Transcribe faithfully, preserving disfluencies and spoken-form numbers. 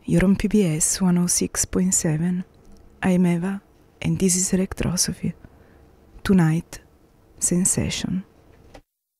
You're on P B S one oh six point seven. I'm Eva, and this is Electrosophy. Tonight, Sensation.